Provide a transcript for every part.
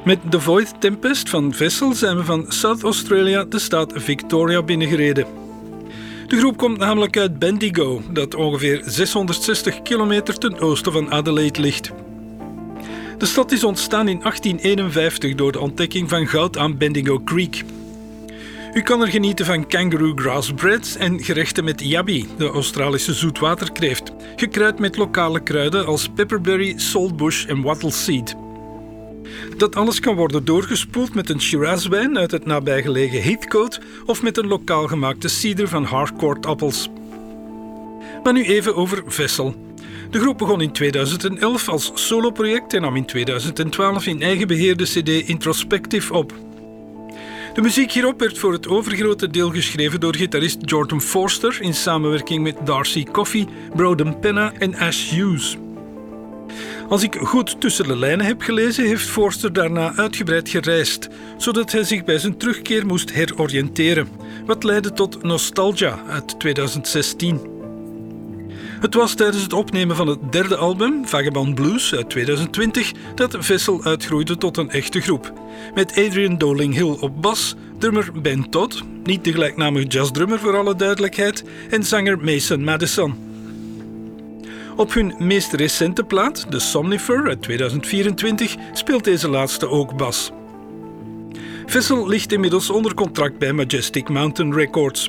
Met The Void Tempest van Vessel zijn we van South Australia de staat Victoria binnengereden. De groep komt namelijk uit Bendigo, dat ongeveer 660 kilometer ten oosten van Adelaide ligt. De stad is ontstaan in 1851 door de ontdekking van goud aan Bendigo Creek. U kan er genieten van kangaroo grass bread en gerechten met yabby, de Australische zoetwaterkreeft, gekruid met lokale kruiden als pepperberry, saltbush en wattleseed. Dat alles kan worden doorgespoeld met een Shiraz-wijn uit het nabijgelegen Heathcote of met een lokaal gemaakte cider van Harcourt-appels. Maar nu even over Vessel. De groep begon in 2011 als soloproject en nam in 2012 in eigen beheer de CD Introspective op. De muziek hierop werd voor het overgrote deel geschreven door gitarist Jordan Forster in samenwerking met Darcy Coffey, Broden Penna en Ash Hughes. Als ik goed tussen de lijnen heb gelezen, heeft Forster daarna uitgebreid gereisd, zodat hij zich bij zijn terugkeer moest heroriënteren, wat leidde tot Nostalgia uit 2016. Het was tijdens het opnemen van het derde album, Vagabond Blues uit 2020, dat Vessel uitgroeide tot een echte groep. Met Adrian Doling-Hill op bas, drummer Ben Todd, niet de gelijknamige jazzdrummer voor alle duidelijkheid, en zanger Mason Madison. Op hun meest recente plaat, The Somnifer uit 2024, speelt deze laatste ook bas. Vessel ligt inmiddels onder contract bij Majestic Mountain Records.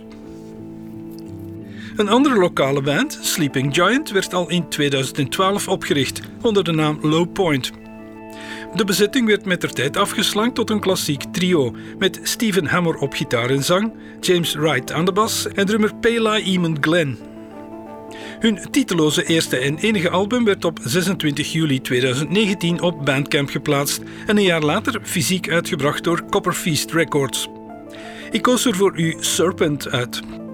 Een andere lokale band, Sleeping Giant, werd al in 2012 opgericht onder de naam Low Point. De bezetting werd mettertijd afgeslankt tot een klassiek trio met Stephen Hammer op gitaar en zang, James Wright aan de bas en drummer Pela Eamon Glenn. Hun titeloze eerste en enige album werd op 26 juli 2019 op Bandcamp geplaatst en een jaar later fysiek uitgebracht door Copperfeast Records. Ik koos er voor u Serpent uit.